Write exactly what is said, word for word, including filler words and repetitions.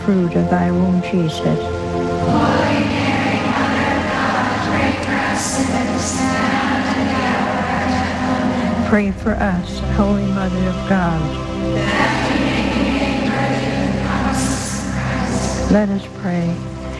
fruit of thy womb, Jesus. Holy Mary, Mother of God, pray for us sinners, now and at the hour of our death. Amen. Pray for us, Holy Mother of God. That we may be made worthy of the promises of Christ. Let us pray.